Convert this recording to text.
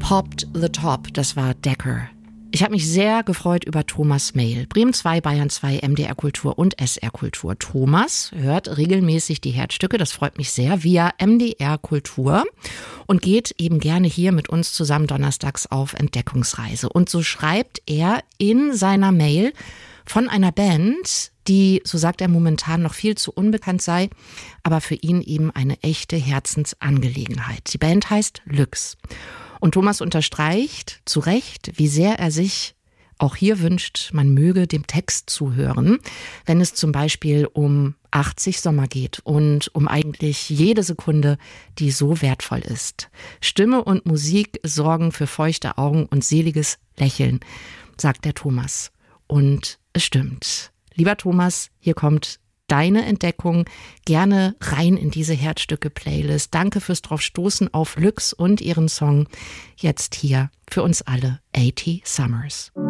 Popped the Top, das war Decker. Ich habe mich sehr gefreut über Thomas Mail. Bremen 2, Bayern 2, MDR Kultur und SR Kultur. Thomas hört regelmäßig die Herzstücke, das freut mich sehr, via MDR Kultur und geht eben gerne hier mit uns zusammen donnerstags auf Entdeckungsreise. Und so schreibt er in seiner Mail von einer Band, die, so sagt er, momentan noch viel zu unbekannt sei, aber für ihn eben eine echte Herzensangelegenheit. Die Band heißt Lux. Und Thomas unterstreicht zu Recht, wie sehr er sich auch hier wünscht, man möge dem Text zuhören, wenn es zum Beispiel um 80 Sommer geht und um eigentlich jede Sekunde, die so wertvoll ist. Stimme und Musik sorgen für feuchte Augen und seliges Lächeln, sagt der Thomas. Und es stimmt. Lieber Thomas, hier kommt deine Entdeckung, gerne rein in diese Herzstücke-Playlist. Danke fürs Draufstoßen auf Lux und ihren Song. Jetzt hier für uns alle 80 Summers.